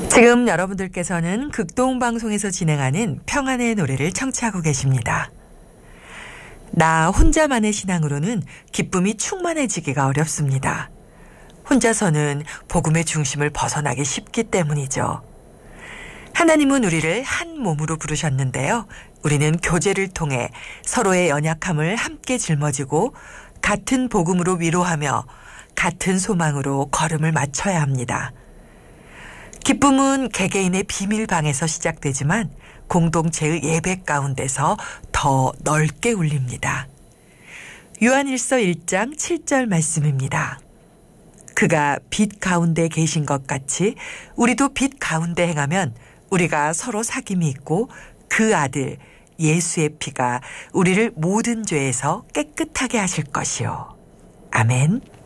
지금 여러분들께서는 극동방송에서 진행하는 평안의 노래를 청취하고 계십니다. 나 혼자만의 신앙으로는 기쁨이 충만해지기가 어렵습니다. 혼자서는 복음의 중심을 벗어나기 쉽기 때문이죠. 하나님은 우리를 한 몸으로 부르셨는데요. 우리는 교제를 통해 서로의 연약함을 함께 짊어지고 같은 복음으로 위로하며 같은 소망으로 걸음을 맞춰야 합니다. 기쁨은 개개인의 비밀방에서 시작되지만 공동체의 예배 가운데서 더 넓게 울립니다. 요한일서 1장 7절 말씀입니다. 그가 빛 가운데 계신 것 같이 우리도 빛 가운데 행하면 우리가 서로 사귐이 있고 그 아들 예수의 피가 우리를 모든 죄에서 깨끗하게 하실 것이요. 아멘.